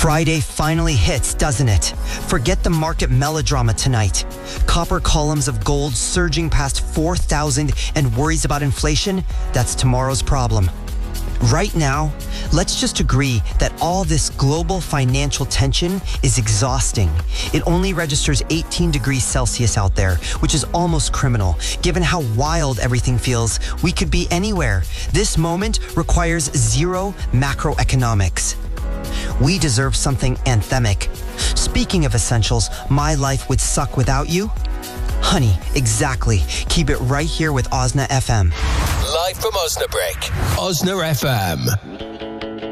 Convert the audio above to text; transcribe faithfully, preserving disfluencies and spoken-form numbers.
Friday finally hits, doesn't it? Forget the market melodrama tonight. Copper columns of gold surging past four thousand and worries about inflation, that's tomorrow's problem. Right now, let's just agree that all this global financial tension is exhausting. It only registers eighteen degrees Celsius out there, which is almost criminal. Given how wild everything feels, we could be anywhere. This moment requires zero macroeconomics. We deserve something anthemic. Speaking of essentials, my life would suck without you. Honey, exactly. Keep it right here with Osna F M. Live from Osnabrück, Osna F M.